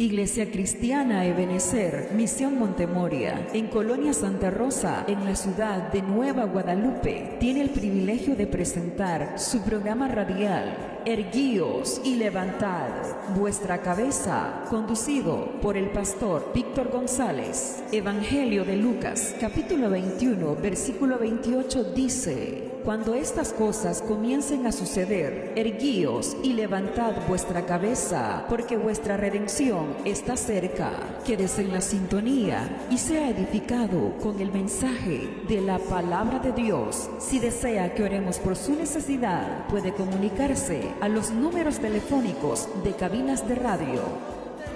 Iglesia Cristiana Ebenecer, Misión Montemoria, en Colonia Santa Rosa, en la ciudad de Nueva Guadalupe, tiene el privilegio de presentar su programa radial, Erguíos y levantad vuestra cabeza, conducido por el pastor Víctor González. Evangelio de Lucas, capítulo 21, versículo 28 dice: cuando estas cosas comiencen a suceder, erguíos y levantad vuestra cabeza, porque vuestra redención está cerca. Quédese en la sintonía y sea edificado con el mensaje de la palabra de Dios. Si desea que oremos por su necesidad, puede comunicarse a los números telefónicos de cabinas de radio